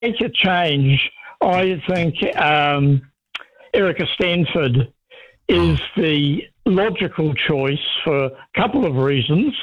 make a change, I think Erica Stanford is the logical choice for a couple of reasons.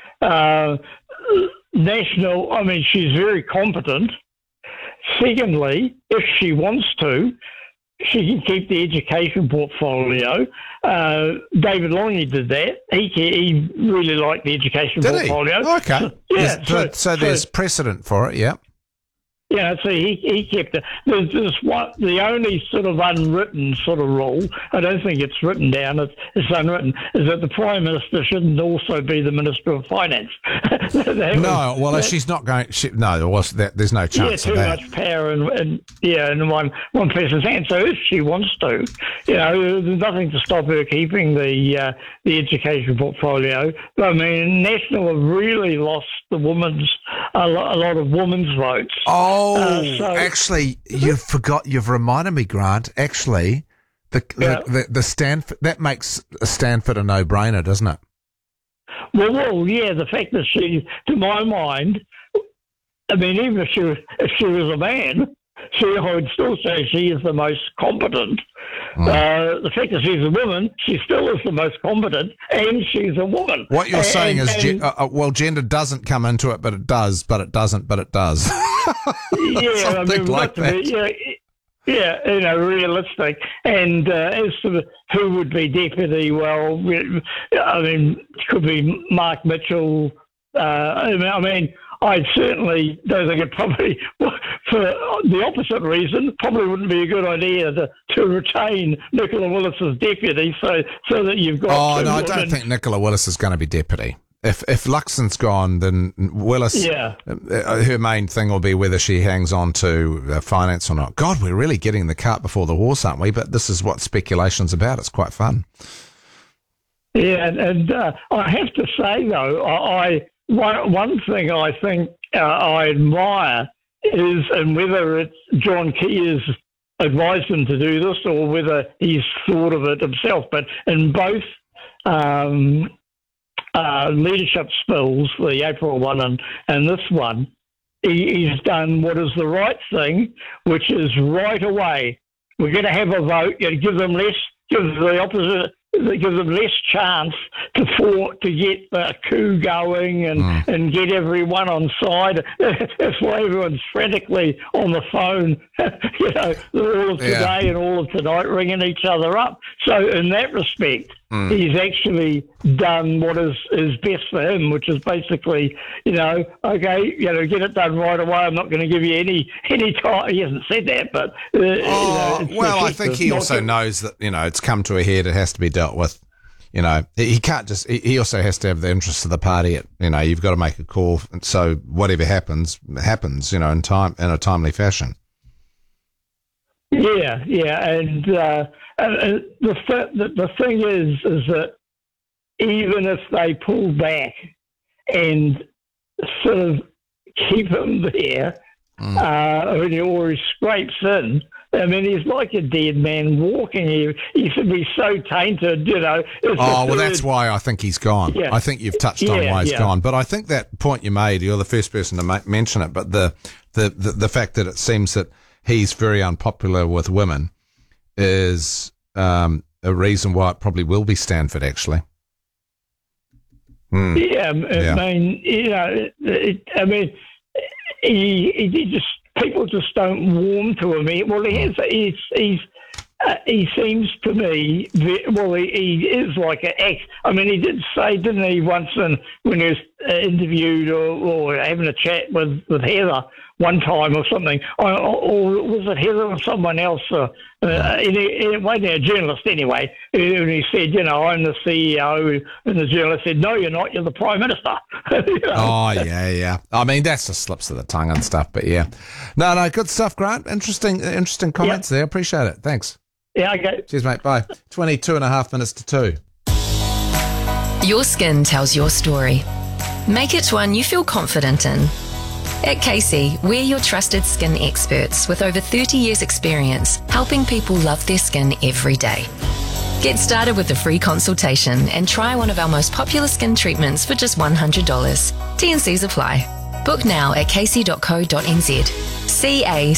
She's very competent. Secondly, if she wants to, she can keep the education portfolio. David Longley did that. He really liked the education portfolio. Okay. So there's precedent for it, yeah. Yeah, so he kept it. There's the only sort of unwritten sort of rule, I don't think it's written down, it's unwritten, is that the Prime Minister shouldn't also be the Minister of Finance. She's not going, there's no chance of that. Too much power in one person's hand. So if she wants to, there's nothing to stop her keeping the education portfolio. But, National have really lost a lot of women's votes. Actually, you've reminded me, Grant. Actually, the Stanford, that makes Stanford a no-brainer, doesn't it? Well, yeah. The fact that she, to my mind, even if she was a man, I would still say she is the most competent. The fact that she's a woman, she still is the most competent, and she's a woman. What you're saying is, gender doesn't come into it, but it does, but it doesn't, but it does. Yeah, something like that. Realistic. And as to who would be deputy, well, it could be Mark Mitchell. I certainly don't think it probably, for the opposite reason, probably wouldn't be a good idea to retain Nicola Willis as deputy so that you've got... I don't think Nicola Willis is going to be deputy. If Luxon's gone, then Willis, her main thing will be whether she hangs on to finance or not. God, we're really getting the cart before the horse, aren't we? But this is what speculation's about. It's quite fun. Yeah, and I have to say, though, one thing I think I admire is, and whether it's John Key has advised him to do this or whether he's thought of it himself, but in both leadership spills, the April one and this one, he's done what is the right thing, which is right away, we're going to have a vote, give them less chance to get the coup going and get everyone on side. That's why everyone's frantically on the phone, all of today and all of tonight, ringing each other up. So in that respect, he's actually done what is best for him, which is basically, get it done right away. I'm not going to give you any time. He hasn't said that, but I think he also knows that it's come to a head. It has to be dealt with. He can't just. He also has to have the interests of the party. You've got to make a call. So whatever happens, in a timely fashion. Yeah, and the thing is that even if they pull back and sort of keep him there, or he scrapes in. He's like a dead man walking. He should be so tainted, that's why I think he's gone. Yeah. I think you've touched on why he's gone. But I think that point you made, you're the first person to mention it, but the fact that it seems that he's very unpopular with women is a reason why it probably will be Stanford, actually. He just... People just don't warm to him. He seems to me, he is like an ex. He did say, didn't he, once when he was interviewed or having a chat with Heather one time or something, or was it Heather or someone else? A journalist anyway, and he said, I'm the CEO, and the journalist said, no, you're not, you're the Prime Minister. Oh, yeah. That's the slips of the tongue and stuff, but yeah. No, good stuff, Grant. Interesting comments there. Appreciate it. Thanks. Yeah, okay. Cheers, mate. Bye. 22 and a half minutes to 2. Your skin tells your story. Make it one you feel confident in. At Casey, we're your trusted skin experts with over 30 years experience helping people love their skin every day. Get started with a free consultation and try one of our most popular skin treatments for just $100. T&Cs apply. Book now at casey.co.nz.